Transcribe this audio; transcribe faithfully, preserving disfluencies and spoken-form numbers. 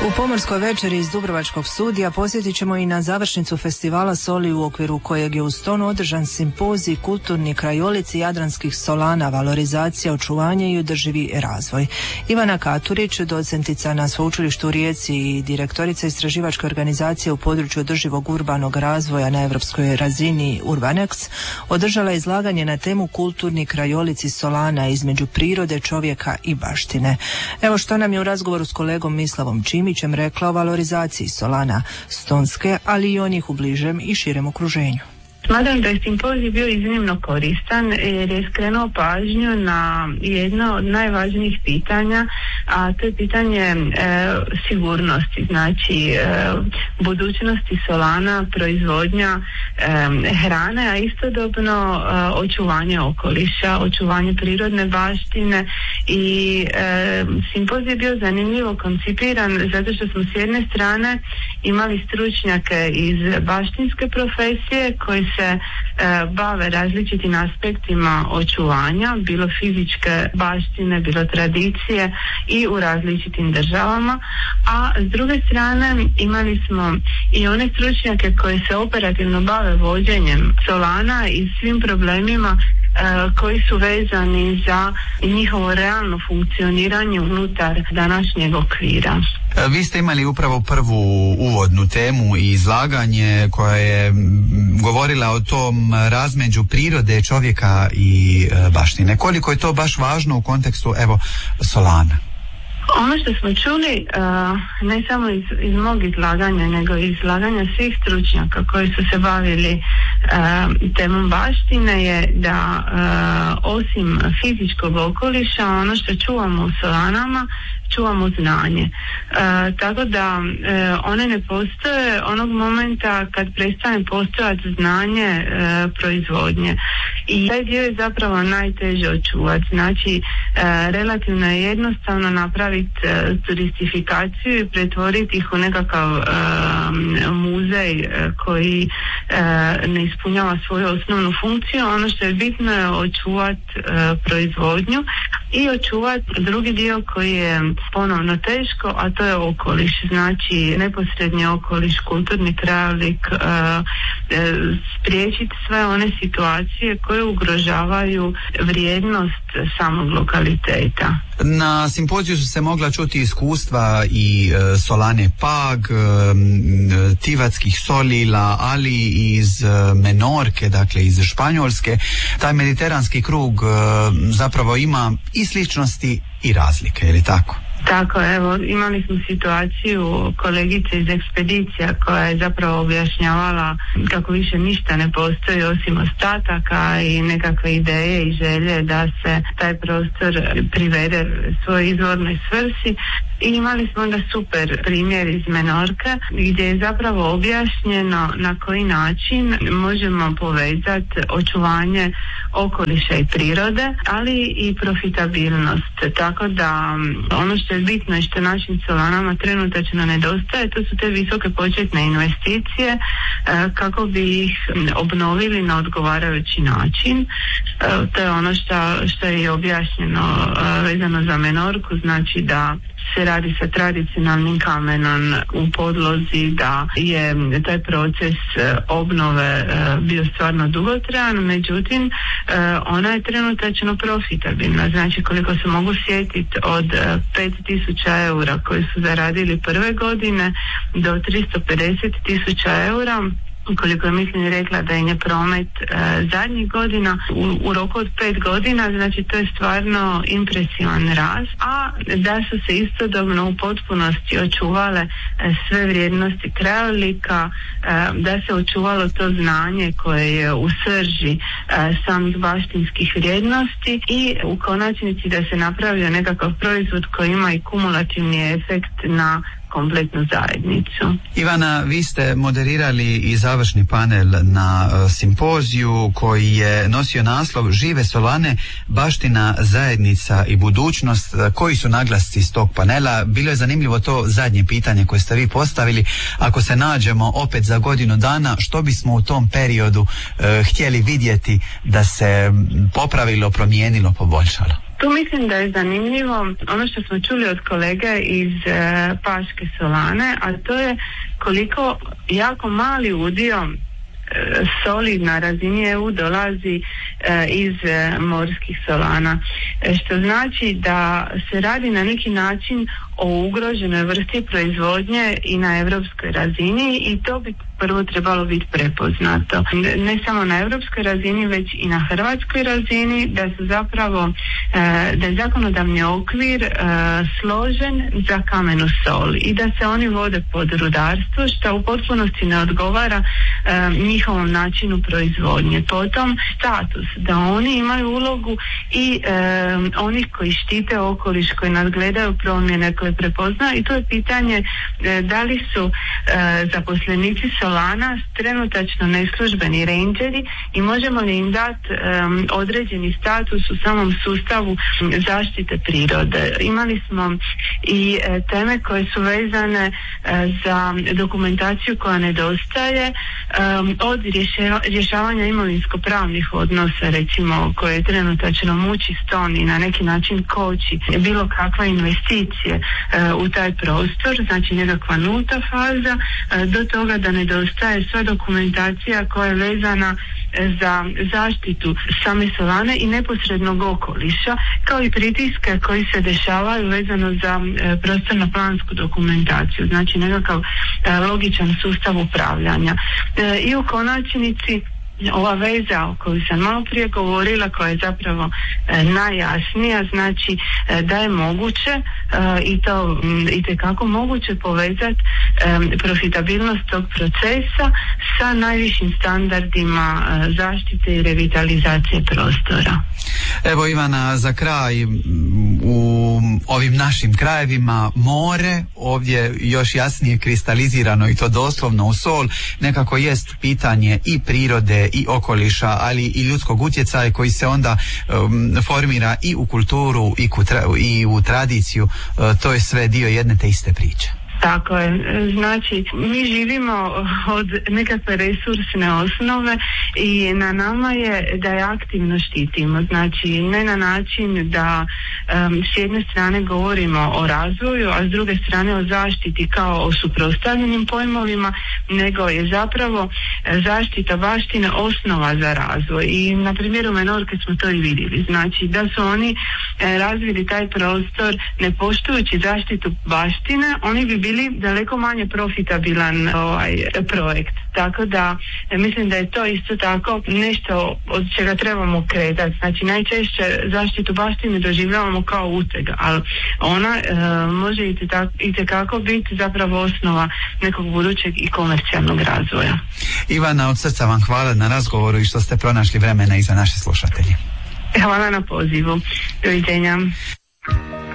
U Pomorskoj večeri iz Dubrovačkog studija posjetit ćemo i na završnicu festivala Soli u okviru kojeg je u Stonu održan simpozij Kulturni krajolici jadranskih solana, valorizacija, očuvanje i održivi razvoj. Ivana Katurić, docentica na Sveučilištu u Rijeci i direktorica istraživačke organizacije u području održivog urbanog razvoja na europskoj razini Urbanex, održala izlaganje na temu Kulturni krajolici solana između prirode, čovjeka i baštine. Evo što nam je u razgovoru s kolegom Mislavom Čimićem rekla o valorizaciji solana stonske, ali i onih u bližem i širem okruženju. Smatram da je simpozij bio iznimno koristan jer je skrenuo pažnju na jedno od najvažnijih pitanja, a to je pitanje e, sigurnosti, znači e, budućnosti solana, proizvodnja e, hrane, a istodobno e, očuvanje okoliša, očuvanje prirodne baštine i e, simpozij je bio zanimljivo koncipiran zato što smo s jedne strane imali stručnjake iz baštinske profesije koji se e, bave različitim aspektima očuvanja, bilo fizičke baštine, bilo tradicije i u različitim državama, a s druge strane imali smo i one stručnjake koji se operativno bave vođenjem solana i svim problemima e, koji su vezani za njihovo realno funkcioniranje unutar današnjeg okvira. Vi ste imali upravo prvu uvodnu temu i izlaganje koja je govorila o tom razmeđu prirode, čovjeka i baštine. Koliko je to baš važno u kontekstu, evo, solana? Ono što smo čuli, uh, ne samo iz, iz mog izlaganja, nego iz izlaganja svih stručnjaka koji su se bavili uh, temom baštine je da uh, osim fizičkog okoliša, ono što čuvamo u solanama, čuvamo znanje. E, tako da e, one ne postoje onog momenta kad prestane postojati znanje e, proizvodnje. I taj dio je zapravo najteže očuvati. Znači, e, relativno je jednostavno napraviti e, turistifikaciju i pretvoriti ih u nekakav e, muzej e, koji e, ne ispunjava svoju osnovnu funkciju. Ono što je bitno je očuvati e, proizvodnju i očuvati drugi dio koji je ponovno teško, a to je okoliš, znači neposredni okoliš, kulturni krajolik, e, e, spriječiti sve one situacije koje ugrožavaju vrijednost samog lokaliteta. Na simpoziju su se mogla čuti iskustva i e, solane Pag, e, tivatskih solila, ali i iz e, Menorke, dakle iz Španjolske. Taj mediteranski krug e, zapravo ima i sličnosti i razlike, je li tako? Tako, evo, imali smo situaciju kolegice iz ekspedicija koja je zapravo objašnjavala kako više ništa ne postoji osim ostataka i nekakve ideje i želje da se taj prostor privede svoj izvornoj svrsi. I imali smo onda super primjer iz Menorke gdje je zapravo objašnjeno na koji način možemo povezati očuvanje okoliša i prirode, ali i profitabilnost. Tako da ono što je bitno i što našim solanama trenutačno nedostaje, to su te visoke početne investicije kako bi ih obnovili na odgovarajući način. To je ono što, što je objašnjeno vezano za Menorku, znači da se radi sa tradicionalnim kamenom u podlozi, da je taj proces obnove bio stvarno dugotrajan, međutim ona je trenutačno profitabilna. Znači, koliko se mogu sjetiti, od pet tisuća eura koji su zaradili prve godine do tristo pedeset tisuća eura, koliko je mislim rekla da je promet e, zadnjih godina u, u roku od pet godina, znači to je stvarno impresivan rast, a da su se istodobno u potpunosti očuvale e, sve vrijednosti krajolika, e, da se očuvalo to znanje koje je u srži e, samih baštinskih vrijednosti i u konačnici da se napravio nekakav proizvod koji ima i kumulativni efekt na kompletnu zajednicu. Ivana, vi ste moderirali i završni panel na uh, simpoziju koji je nosio naslov Žive solane, baština, zajednica i budućnost. Koji su naglasci iz tog panela? Bilo je zanimljivo to zadnje pitanje koje ste vi postavili. Ako se nađemo opet za godinu dana, što bismo u tom periodu uh, htjeli vidjeti da se popravilo, promijenilo, poboljšalo? Tu mislim da je zanimljivo ono što smo čuli od kolege iz e, Paške Solane, a to je koliko jako mali udio soli na razini E U dolazi e, iz e, morskih solana, e, što znači da se radi na neki način o ugroženoj vrsti proizvodnje i na europskoj razini i to bi prvo trebalo biti prepoznato. Ne samo na europskoj razini, već i na hrvatskoj razini, da su zapravo e, da je zakonodavni okvir e, složen za kamenu sol i da se oni vode pod rudarstvo, što u potpunosti ne odgovara e, njihovom načinu proizvodnje. Potom status, da oni imaju ulogu i e, onih koji štite okoliš, koji nadgledaju promjene, koje prepoznaju, i to je pitanje e, da li su e, zaposlenici Solana trenutačno neslužbeni rangeri i možemo li im dati um, određeni status u samom sustavu zaštite prirode. Imali smo i e, teme koje su vezane e, za dokumentaciju koja nedostaje, um, od rješava, rješavanja imovinsko-pravnih odnosa, recimo, koje trenutačno muči Ston i na neki način koči bilo kakva investicije e, u taj prostor, znači nekakva nulta faza, e, do toga da nedostaje sva dokumentacija koja je vezana za zaštitu same Solane i neposrednog okoliša, kao i pritiske koji se dešavaju vezano za e, prostorno-plansku dokumentaciju, znači nekakav e, logičan sustav upravljanja. E, I u konačnici ova veza o kojoj sam malo prije govorila, koja je zapravo e, najjasnija, znači e, da je moguće e, i to itekako moguće povezati e, profitabilnost tog procesa sa najvišim standardima e, zaštite i revitalizacije prostora. Evo, Ivana, za kraj, u ovim našim krajevima more ovdje još jasnije kristalizirano, i to doslovno u sol, nekako jest pitanje i prirode i okoliša, ali i ljudskog utjecaja koji se onda um, formira i u kulturu i, kutra, i u tradiciju. Uh, to je sve dio jedne te iste priče. Tako je, znači mi živimo od nekakve resursne osnove i na nama je da je aktivno štitimo, znači ne na način da um, s jedne strane govorimo o razvoju, a s druge strane o zaštiti kao o suprotstavljenim pojmovima, nego je zapravo zaštita baštine osnova za razvoj. I na primjeru Menorke smo to i vidjeli, znači da su oni e, razvili taj prostor ne poštujući zaštitu baštine, oni bi bili daleko manje profitabilan ovaj projekt. Tako da mislim da je to isto tako nešto od čega trebamo kretati. Znači najčešće zaštitu baštine doživljavamo kao uteg, ali ona e, može itekako biti zapravo osnova nekog budućeg i komercijalnog razvoja. Ivana, od srca vam hvala na razgovoru i što ste pronašli vremena i za naše slušatelje. Hvala na pozivu. Doviđenja.